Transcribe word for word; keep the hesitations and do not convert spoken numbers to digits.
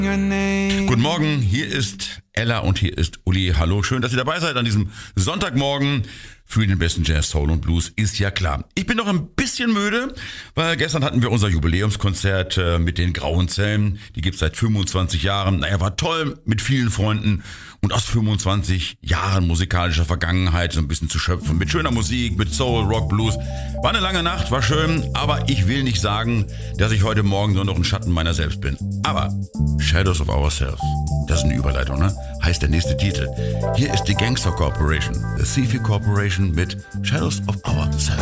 Guten Morgen, hier ist Ella und hier ist Uli. Hallo, schön, dass ihr dabei seid an diesem Sonntagmorgen. Für den besten Jazz, Soul und Blues ist ja klar. Ich bin noch ein bisschen müde, weil gestern hatten wir unser Jubiläumskonzert äh, mit den Grauen Zellen. Die gibt's seit fünfundzwanzig Jahren. Naja, war toll mit vielen Freunden und aus fünfundzwanzig Jahren musikalischer Vergangenheit so ein bisschen zu schöpfen. Mit schöner Musik, mit Soul, Rock, Blues. War eine lange Nacht, war schön, aber ich will nicht sagen, dass ich heute Morgen nur noch ein Schatten meiner selbst bin. Aber Shadows of Ourselves, das ist eine Überleitung, ne? Heißt der nächste Titel. Hier ist die Gangster Corporation, The Cephei Corporation mit Shadows of Ourselves.